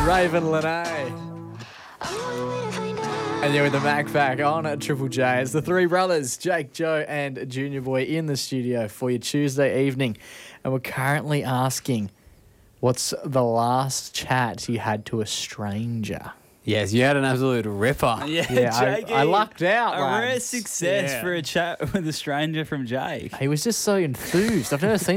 Raven Lene. And you're with the Mac Pack on Triple J. It's the three brothers, Jake, Joe, and Junior Boy in the studio for your Tuesday evening. And we're currently asking, what's the last chat you had to a stranger? Yes, you had an absolute ripper. Yeah, Jake, I lucked out, A lads. rare success for a chat with a stranger from Jake. He was just so enthused. I've never seen